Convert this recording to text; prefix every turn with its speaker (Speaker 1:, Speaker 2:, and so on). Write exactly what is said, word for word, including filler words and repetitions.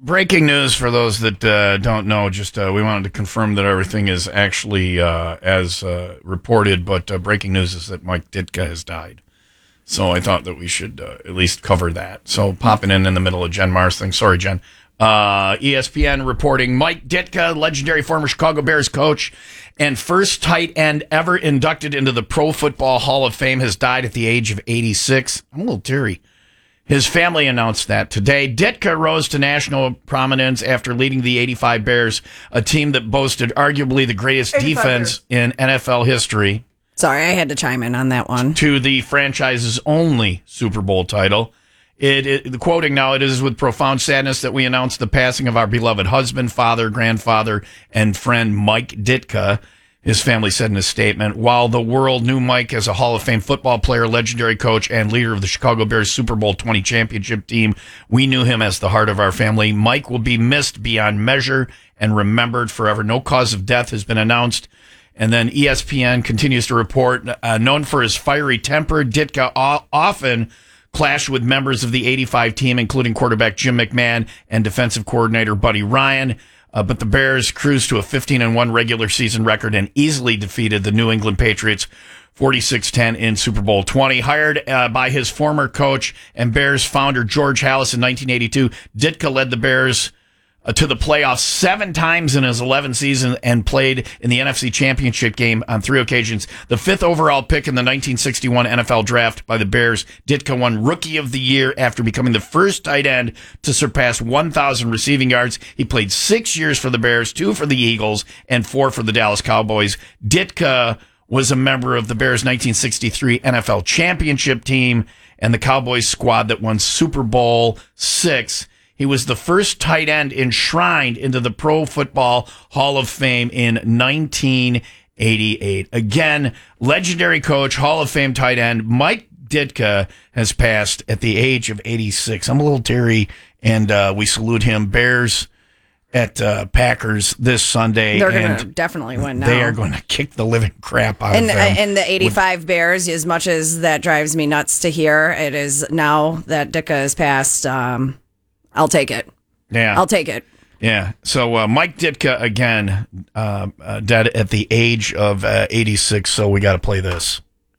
Speaker 1: breaking news for those that uh, don't know. Just uh, we wanted to confirm that everything is actually uh, as uh, reported, but uh, breaking news is that Mike Ditka has died. So I thought that we should uh, at least cover that. So popping in in the middle of Jen Mars thing. Sorry, Jen. Uh, E S P N reporting Mike Ditka, legendary former Chicago Bears coach and first tight end ever inducted into the Pro Football Hall of Fame, has died at the age of eighty-six. I'm a little teary. His family announced that today. Ditka rose to national prominence after leading the eighty-five Bears, a team that boasted arguably the greatest defense Bears. in N F L history.
Speaker 2: Sorry, I had to chime in on that one.
Speaker 1: To the franchise's only Super Bowl title. It, it, the quoting now, it is with profound sadness that we announce the passing of our beloved husband, father, grandfather, and friend Mike Ditka. His family said in a statement, while the world knew Mike as a Hall of Fame football player, legendary coach, and leader of the Chicago Bears Super Bowl twenty championship team, we knew him as the heart of our family. Mike will be missed beyond measure and remembered forever. No cause of death has been announced. And then E S P N continues to report, uh, known for his fiery temper, Ditka o- often clashed with members of the eighty-five team, including quarterback Jim McMahon and defensive coordinator Buddy Ryan. Uh, but the Bears cruised to a fifteen and one regular season record and easily defeated the New England Patriots forty-six ten in Super Bowl twenty. Hired uh, by his former coach and Bears founder George Halas in nineteen eighty-two, Ditka led the Bears uh, to the playoffs seven times in his eleven seasons and played in the N F C Championship game on three occasions. The fifth overall pick in the nineteen sixty-one N F L Draft by the Bears, Ditka won Rookie of the Year after becoming the first tight end to surpass one thousand receiving yards. He played six years for the Bears, two for the Eagles, and four for the Dallas Cowboys. Ditka was a member of the Bears' nineteen sixty-three N F L Championship team and the Cowboys squad that won Super Bowl six. He was the first tight end enshrined into the Pro Football Hall of Fame in nineteen eighty-eight. Again, legendary coach, Hall of Fame tight end, Mike Ditka has passed at the age of eighty-six. I'm a little teary, and uh, we salute him. Bears at uh, Packers this Sunday.
Speaker 2: They're going to definitely win now.
Speaker 1: They are going to kick the living crap out
Speaker 2: and,
Speaker 1: of them.
Speaker 2: And the eighty-five With, Bears, as much as that drives me nuts to hear, it is now that Ditka has passed, um, I'll take it.
Speaker 1: Yeah.
Speaker 2: I'll take it.
Speaker 1: Yeah. So uh, Mike Ditka, again, uh, uh, dead at the age of uh, eighty-six, so we got to play this.